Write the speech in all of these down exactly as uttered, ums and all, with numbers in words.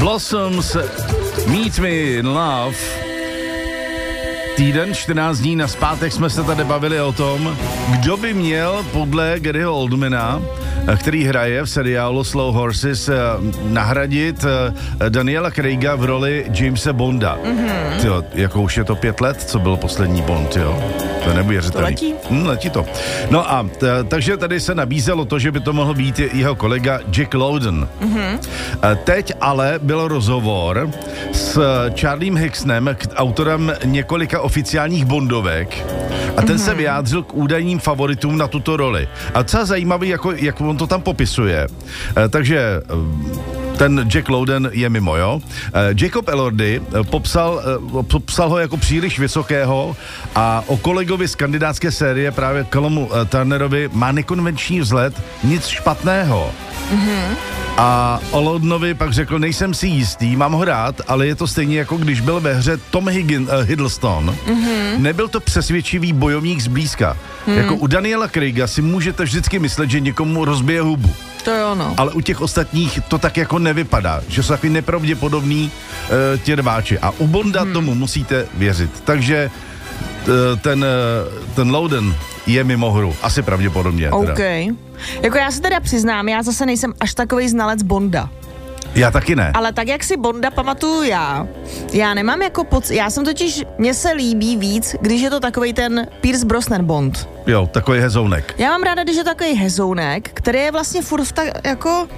Blossoms, Meet Me in Love. Týden, čtrnáct dní naspátek jsme se tady bavili o tom, kdo by měl podle Garyho Oldmana, který hraje v seriálu Slow Horses, nahradit Daniela Craiga v roli Jamesa Bonda. Mm-hmm. Tyjo, jako už je to pět let, co byl poslední Bond, jo. To je neuvěřitelný. To letí? Hm, letí to. No a t- takže tady se nabízelo to, že by to mohl být jeho kolega Jack Lowden. Mm-hmm. Teď ale byl rozhovor s Charliem Hicksonem, autorem několika oficiálních Bondovek, a ten mm-hmm. se vyjádřil k údajným favoritům na tuto roli. A co je zajímavý, jako, jak on to tam popisuje. Takže ten Jack Lowden je mimo, jo. Jacob Elordi popsal, popsal ho jako příliš vysokého a o kolegovi z kandidátské série právě Callum Turnerovi má nekonvenční vzhled, nic špatného. Mm-hmm. A o Lowdenovi pak řekl, nejsem si jistý, mám ho rád, ale je to stejně jako když byl ve hře Tom Higgin, uh, Hiddleston. Mm-hmm. Nebyl to přesvědčivý bojovník zblízka. Mm. Jako u Daniela Craiga si můžete vždycky myslet, že někomu rozbije hubu. To jo, no. Ale u těch ostatních to tak jako nevypadá, že jsou takový nepravděpodobný uh, ti rváči. A u Bonda mm. tomu musíte věřit. Takže uh, ten, uh, ten Lowden je mimo hru. Asi pravděpodobně. OK. Teda. Jako já se teda přiznám, já zase nejsem až takovej znalec Bonda. Já taky ne. Ale tak, jak si Bonda pamatuju já, já nemám jako pocit, já jsem totiž, mně se líbí víc, když je to takovej ten Pierce Brosnan Bond. Jo, takový hezounek. Já mám ráda, když je takový hezounek, který je vlastně furt v ta, jako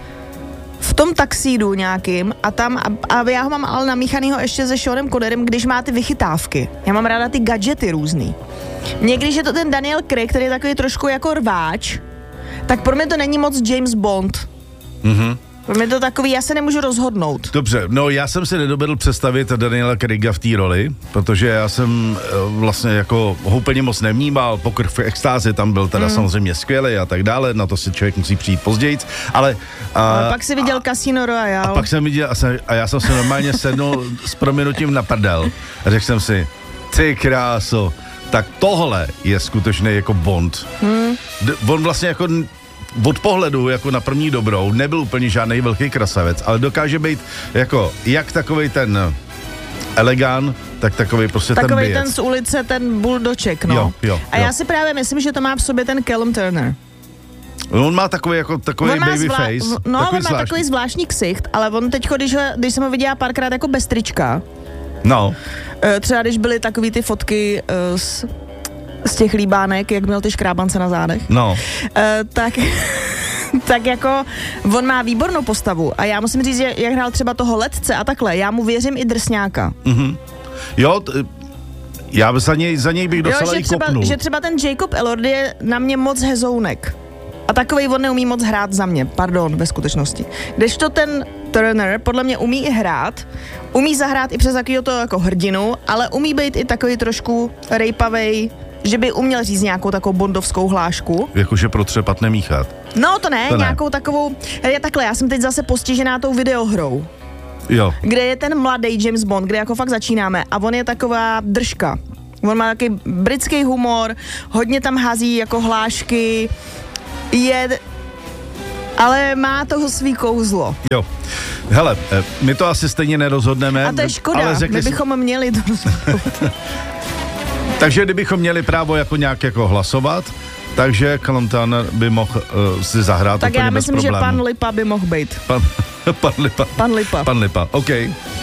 v tom taxídu nějakým a tam, a, a já ho mám ale namíchanýho ještě se Seanem Connerym, když má ty vychytávky. Já mám ráda ty gadgety různý. Někdy je to ten Daniel Craig, který je takový trošku jako rváč, tak pro mě to není moc James Bond. Mhm. Pro mě to takový, já se nemůžu rozhodnout. Dobře, no já jsem si nedovedl představit Daniela Craiga v té roli, protože já jsem vlastně jako ho úplně moc nevnímal, Poker v extázi tam byl teda mm. samozřejmě skvělý a tak dále, na to si člověk musí přijít později, ale... A, ale pak si viděl a, Casino Royale. A pak jsem viděl, a, jsem, a já jsem se normálně sednul s prominutím na prdel a řekl jsem si, ty kráso, tak tohle je skutečně jako Bond. Mm. D- on vlastně jako... od pohledu, jako na první dobrou, nebyl úplně žádný velký krasavec, ale dokáže být jako, jak takovej ten elegán, tak takovej prostě takovej ten bijec. Takovej ten z ulice, ten buldoček, no. Jo, jo, a jo. já si právě myslím, že to má v sobě ten Callum Turner. On má takový jako takový baby zvlá- face. No, takový on má zvláštní. takový zvláštní ksicht, ale on teďko, když, ho, když jsem ho viděla párkrát jako bez trička, no. třeba když byly takový ty fotky uh, z z těch líbánek, jak měl ty škrábance na zádech. No. Uh, tak, tak jako on má výbornou postavu a já musím říct, že jak hrál třeba toho letce a takhle, já mu věřím i drsňáka. Mhm. Jo, t- já za něj, za něj bych docela jo, i třeba, kopnul. že třeba ten Jacob Elordi je na mě moc hezounek. A takovej on neumí moc hrát za mě, pardon, ve skutečnosti. Kdežto ten Turner podle mě umí i hrát, umí zahrát i přes takovýho to jako hrdinu, ale umí být i takový trošku rejpavej, že by uměl říct nějakou takovou bondovskou hlášku. Jakože protřepat nemíchat. No to ne, to ne. nějakou takovou, je takhle, já jsem teď zase postižená tou videohrou. Jo. Kde je ten mladý James Bond, kde jako fakt začínáme a on je taková držka. On má takový britský humor, hodně tam hází jako hlášky, je, ale má toho svý kouzlo. Jo. Hele, my to asi stejně nerozhodneme. A to je škoda, ale my bychom jsi... měli to rozhodnout. Takže kdybychom měli právo jako nějak jako hlasovat, takže Callum Turner by mohl uh, si zahrát tak úplně bez problémů. Tak já myslím, že pan Lipa by mohl být. Pan, pan Lipa. Pan Lipa. Pan Lipa, OK.